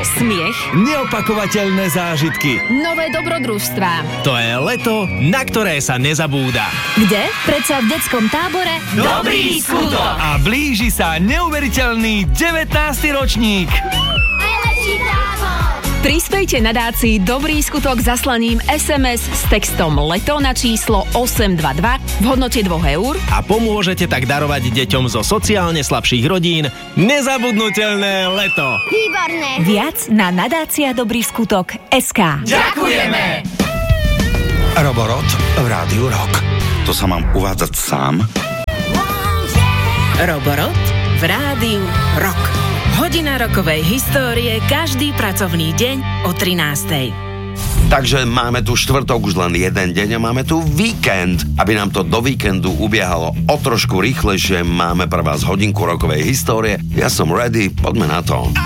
Smiech, neopakovateľné zážitky. nové dobrodružstvá. To je leto, na ktoré sa nezabúda. Kde? Predsa v detskom tábore Dobrý skutok! A blíži sa neuveriteľný 19. ročník. Prispejte nadácii Dobrý skutok zaslaním SMS s textom LETO na číslo 822 v hodnote 2 eur A pomôžete tak darovať deťom zo sociálne slabších rodín nezabudnutelné leto. Výborné. viac na nadácia Dobrý skutok SK. Ďakujeme! Roborot v Rádiu Rock. To sa mám uvádzať sám? Roborot v Rádiu Rock. Hodina rokovej histórie každý pracovný deň o 13:00. Takže máme tu štvrtok už len jeden deň a máme tu víkend. Aby nám to do víkendu ubiehalo o trošku rýchlejšie, máme pre vás hodinku rokovej histórie. Ja som ready, poďme na to.